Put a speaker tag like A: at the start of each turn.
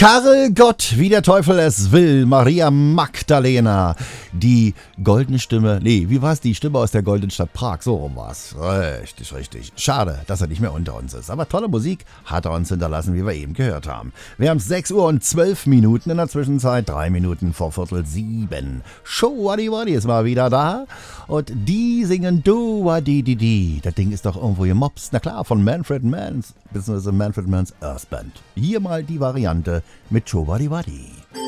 A: Karel Gott, wie der Teufel es will, Maria Magdalena, die goldene Stimme, wie war's, die Stimme aus der goldenen Stadt Prag, so rum war's, richtig. Schade, dass er nicht mehr unter uns ist, aber tolle Musik hat er uns hinterlassen, wie wir eben gehört haben. Wir haben 6 Uhr und 12 Minuten, in der Zwischenzeit 3 Minuten vor 6:45. Show Waddy Waddy ist mal wieder da und die singen Do Waddy Di Di. Das Ding ist doch irgendwo gemobst, na klar, von Manfred Mann, bzw. Manfred Mann's Earth Band. Hier mal die Variante mit Show Waddy Waddy.